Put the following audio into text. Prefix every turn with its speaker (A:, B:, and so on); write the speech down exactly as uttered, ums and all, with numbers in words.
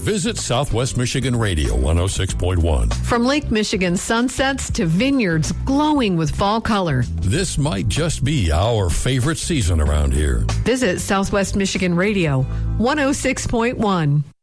A: visit Southwest Michigan Radio one oh six point one.
B: From Lake Michigan sunsets to vineyards glowing with fall color,
A: this might just be our favorite season around here.
B: Visit Southwest Michigan Radio one oh six point one.